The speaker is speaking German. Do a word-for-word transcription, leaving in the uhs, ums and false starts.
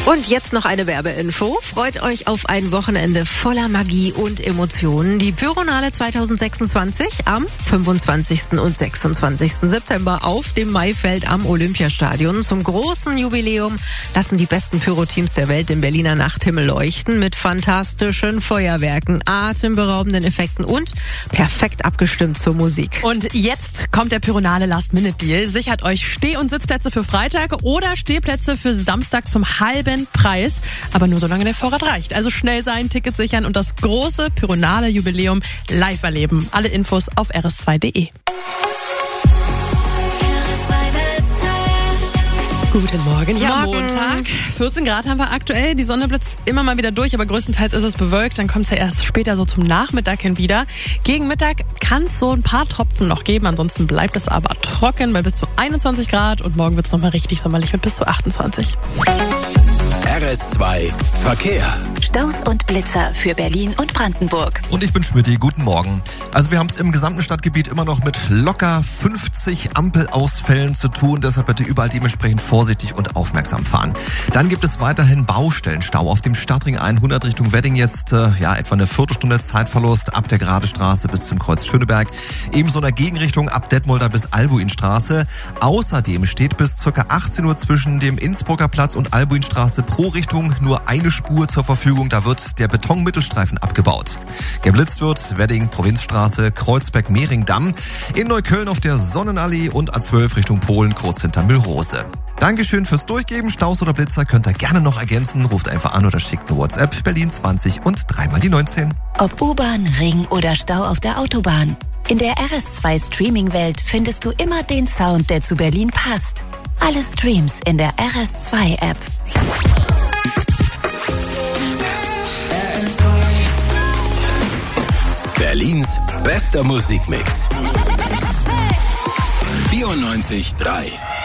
Und jetzt noch eine Werbeinfo. Freut euch auf ein Wochenende voller Magie und Emotionen. Die Pyronale zwanzig sechsundzwanzig am fünfundzwanzigsten und sechsundzwanzigsten September auf dem Maifeld am Olympiastadion. Zum großen Jubiläum lassen die besten Pyro-Teams der Welt den Berliner Nachthimmel leuchten mit fantastischen Feuerwerken, atemberaubenden Effekten und perfekt abgestimmt zur Musik. Und jetzt kommt der Pyronale Last-Minute-Deal. Sichert euch Steh- und Sitzplätze für Freitag oder Stehplätze für Samstag zum halben Preis, aber nur solange der Vorrat reicht. Also schnell sein, Tickets sichern und das große Pyronale Jubiläum live erleben. Alle Infos auf r s zwei punkt d e. Guten Morgen. Ja, Morgen. Montag. vierzehn Grad haben wir aktuell. Die Sonne blitzt immer mal wieder durch, aber größtenteils ist es bewölkt. Dann kommt es ja erst später so zum Nachmittag hin wieder. Gegen Mittag kann es so ein paar Tropfen noch geben. Ansonsten bleibt es aber trocken bei bis zu einundzwanzig Grad. Und morgen wird es nochmal richtig sommerlich mit bis zu achtundzwanzig. R S zwei Verkehr. Staus und Blitzer für Berlin und Brandenburg. Und ich bin Schmidti, guten Morgen. Also wir haben es im gesamten Stadtgebiet immer noch mit locker fünfzig Ampelausfällen zu tun. Deshalb bitte überall dementsprechend vorsichtig und aufmerksam fahren. Dann gibt es weiterhin Baustellenstau auf dem Stadtring hundert Richtung Wedding. Jetzt äh, ja etwa eine Viertelstunde Zeitverlust ab der Gradestraße bis zum Kreuz Schöneberg. Ebenso in der Gegenrichtung ab Detmolder bis Albuinstraße. Außerdem steht bis ca. achtzehn Uhr zwischen dem Innsbrucker Platz und Albuinstraße pro Richtung nur eine Spur zur Verfügung. Da wird der Betonmittelstreifen abgebaut. Geblitzt wird Wedding, Provinzstraße, Kreuzberg-Mehringdamm. In Neukölln auf der Sonnenallee und A zwölf Richtung Polen, kurz hinter Müllrose. Dankeschön fürs Durchgeben. Staus oder Blitzer könnt ihr gerne noch ergänzen. Ruft einfach an oder schickt eine WhatsApp. Berlin zwanzig und dreimal die neunzehn. Ob U-Bahn, Ring oder Stau auf der Autobahn. In der R S zwei Streaming-Welt findest du immer den Sound, der zu Berlin passt. Alle Streams in der R S zwei App. Berlins bester Musikmix. vierundneunzig Komma drei